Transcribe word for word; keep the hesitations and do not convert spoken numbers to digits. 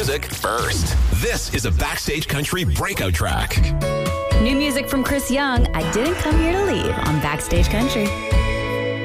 music first. This is a Backstage Country breakout track. New music from Chris Young, I Didn't Come Here to Leave on Backstage Country.